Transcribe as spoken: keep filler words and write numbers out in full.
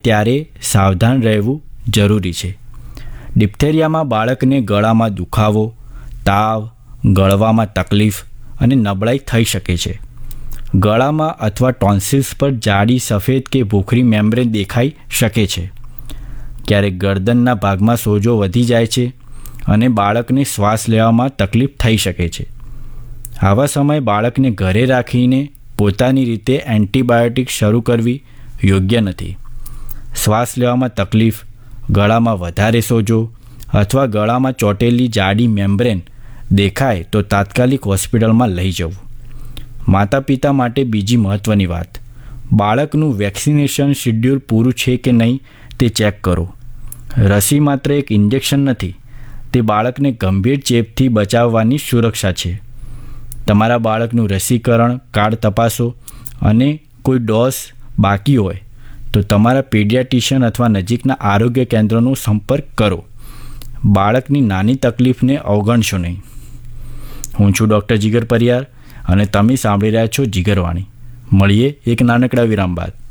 ત્યારે સાવધાન રહેવું જરૂરી છે. ડિપ્થેરિયામાં બાળકને ગળામાં દુખાવો, તાવ, ગળવામાં તકલીફ અને નબળાઈ થઈ શકે છે. ગળામાં અથવા ટોન્સિલ્સ પર જાડી સફેદ કે ભૂખરી મેમ્બ્રેન દેખાઈ શકે છે. ક્યારેક ગરદનના ભાગમાં સોજો વધી જાય છે અને બાળકને શ્વાસ લેવામાં તકલીફ થઈ શકે છે. આવા સમયે બાળકને ઘરે રાખીને પોતાની રીતે એન્ટીબાયોટિક શરૂ કરવી યોગ્ય નથી. શ્વાસ લેવામાં તકલીફ, ગળામાં વધારે સોજો અથવા ગળામાં ચોંટેલી જાડી મેમ્બ્રેન દેખાય તો તાત્કાલિક હોસ્પિટલમાં લઈ જવું. માતા પિતા માટે બીજી મહત્ત્વની વાત, બાળકનું વેક્સિનેશન શિડ્યુલ પૂરું છે કે નહીં તે ચેક કરો. રસી માત્ર એક ઇન્જેક્શન નથી, તે બાળકને ગંભીર ચેપથી બચાવવાની સુરક્ષા છે. તમારા બાળકનું રસીકરણ કાર્ડ તપાસો અને કોઈ ડોઝ બાકી હોય તો તમારા પીડિયાટ્રિશિયન અથવા નજીકના આરોગ્ય કેન્દ્રનો સંપર્ક કરો. બાળકની નાની તકલીફને અવગણશો નહીં. હું છું ડૉક્ટર જીગર પરિયાર અને તમે સાંભળી રહ્યા છો જીગરવાણી. મળીએ એક નાનકડા વિરામ બાદ.